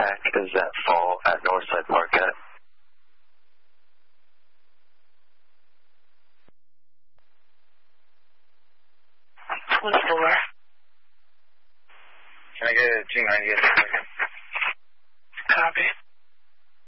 track does that fall at Northside Park at? 24. Can I get a G90 at the second?